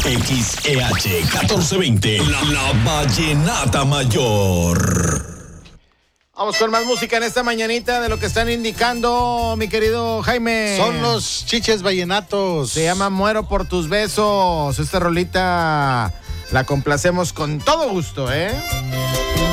XEH 1420, la Vallenata Mayor. Vamos con más música en esta mañanita de lo que están indicando, mi querido Jaime. Son los Chiches Vallenatos. Se llama Muero por tus besos. Esta rolita la complacemos con todo gusto, ¿eh?